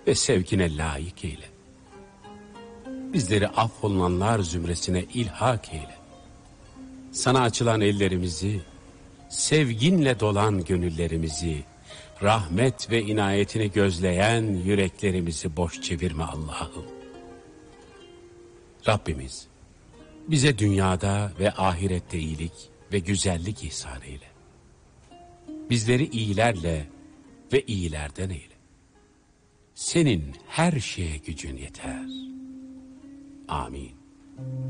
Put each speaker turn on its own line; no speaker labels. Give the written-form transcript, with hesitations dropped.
ve sevgine layık eyle. Bizleri affolunanlar zümresine ilhak eyle. Sana açılan ellerimizi, sevginle dolan gönüllerimizi, rahmet ve inayetini gözleyen yüreklerimizi boş çevirme Allah'ım. Rabbimiz, bize dünyada ve ahirette iyilik ve güzellik ihsan eyle. Bizleri iyilerle ve iyilerden eyle. Senin her şeye gücün yeter. Amin.